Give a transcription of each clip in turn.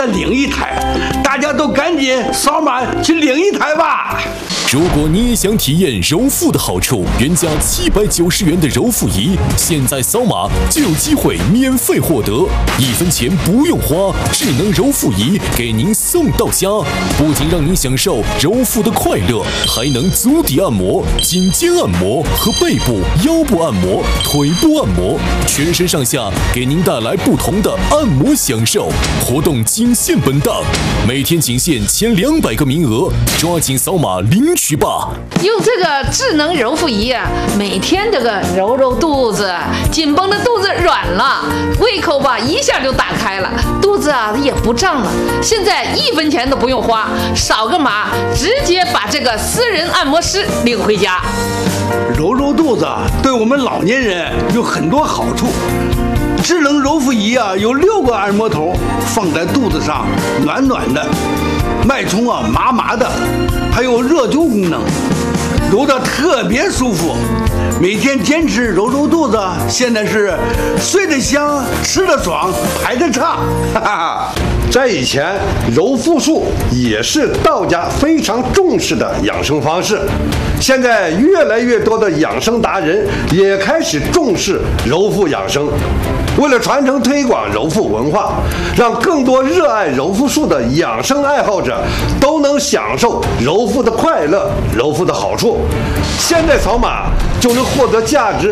领一台，大家都赶紧扫码去领一台吧。 如果你也想体验柔腹的好处，原价790元的柔腹仪，现在扫码就有机会免费获得，1分钱不用花，智能柔腹仪给您送到家，不仅让您享受柔腹的快乐，还能足底按摩、颈肩按摩和背部、腰部按摩、腿部按摩，全身上下给您带来不同的按摩享受。活动仅限本档，每天仅限前200个名额，抓紧扫码领取吧！ 用这个智能柔腹仪啊，每天这个揉揉肚子，紧绷的肚子软了，胃口吧一下就打开了，肚子啊也不胀了。现在1分钱都不用花，扫个码直接把这个私人按摩师领回家。 揉揉肚子对我们老年人有很多好处。智能揉腹仪啊，有6个按摩头放在肚子上，暖暖的，脉冲啊麻麻的，还有热灸功能，揉得特别舒服。每天坚持揉揉肚子，现在是睡得香，吃得爽，排得畅，哈哈。 在以前，揉腹术也是道家非常重视的养生方式。现在越来越多的养生达人也开始重视揉腹养生。为了传承推广揉腹文化，让更多热爱揉腹术的养生爱好者都能享受揉腹的快乐、揉腹的好处，现在扫码就能获得价值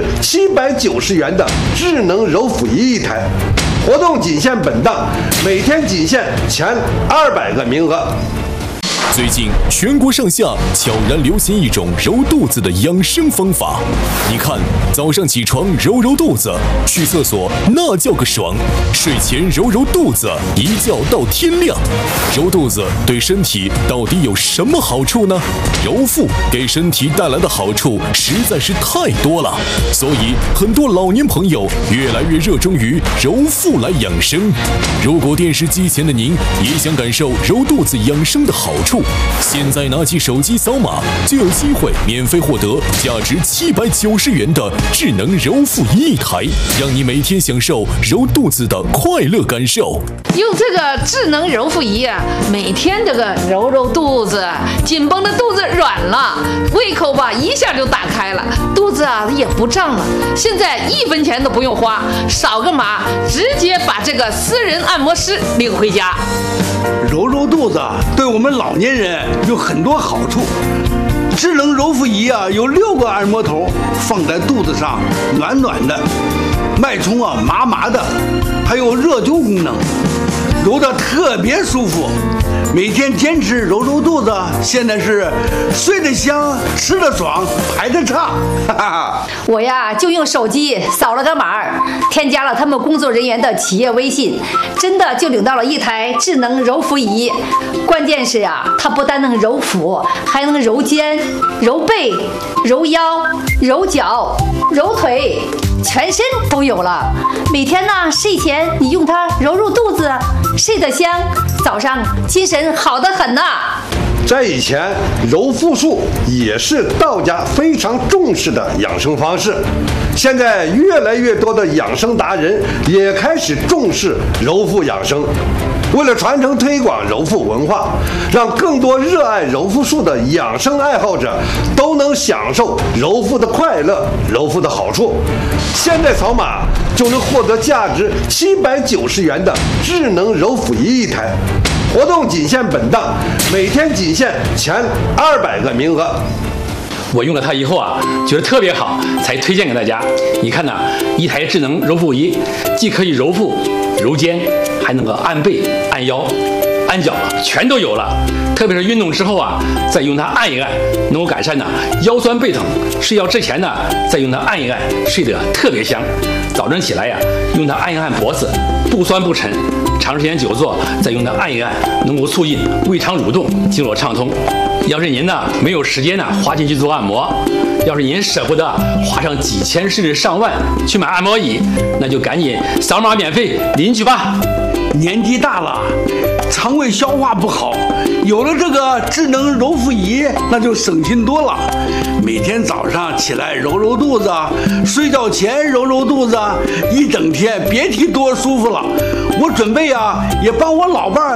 790元的智能揉腹仪1台。活动仅限本档，每天仅限前200个名额。 最近全国上下悄然流行一种揉肚子的养生方法。你看，早上起床揉揉肚子，去厕所那叫个爽；睡前揉揉肚子，一觉到天亮。揉肚子对身体到底有什么好处呢？揉腹给身体带来的好处实在是太多了，所以很多老年朋友越来越热衷于揉腹来养生。如果电视机前的您也想感受揉肚子养生的好处，现在拿起手机扫码，就有机会免费获得价值790元的智能揉腹仪1台，让你每天享受揉肚子的快乐感受。 用这个智能揉腹仪啊，每天这个揉揉肚子，紧绷的肚子软了，胃口吧一下就打开了，肚子啊也不胀了。现在1分钱都不用花，扫个码直接把这个私人按摩师领回家。 揉揉肚子对我们老年人有很多好处。智能揉腹仪啊，有6个按摩头放在肚子上，暖暖的，脉冲啊麻麻的，还有热灸功能，揉得特别舒服。每天坚持揉揉肚子，现在是睡得香，吃得爽，排得畅，哈哈。 我呀就用手机扫了个码，添加了他们工作人员的企业微信，真的就领到了1台智能揉腹仪。关键是啊，它不但能揉腹，还能揉肩、揉背、揉腰、揉脚、揉腿，全身都有了。每天呢睡前你用它揉揉肚子，睡得香，早上精神好得很呐。 在以前，揉腹术也是道家非常重视的养生方式。现在越来越多的养生达人也开始重视揉腹养生。为了传承推广揉腹文化，让更多热爱揉腹术的养生爱好者都能享受揉腹的快乐、揉腹的好处，现在扫码就能获得价值790元的智能揉腹仪1台。活动仅限本档，每天仅限前200个名额。 我用了它以后啊，觉得特别好，才推荐给大家。你看呐，1台智能揉腹仪，既可以揉腹、揉肩，还能够按背、按腰、按脚，全都有了。特别是运动之后啊，再用它按一按，能够改善呢腰酸背疼。睡觉之前呢，再用它按一按，睡得特别香。早晨起来呀，用它按一按脖子，不酸不沉。长时间久坐，再用它按一按，能够促进胃肠蠕动，经络畅通。要是您呢没有时间呢花钱去做按摩，要是您舍不得花上几千甚至上万去买按摩椅，那就赶紧扫码免费领取吧。 年纪大了，肠胃消化不好，有了这个智能揉腹仪，那就省心多了。每天早上起来揉揉肚子，睡觉前揉揉肚子，一整天别提多舒服了。我准备啊，也帮我老伴儿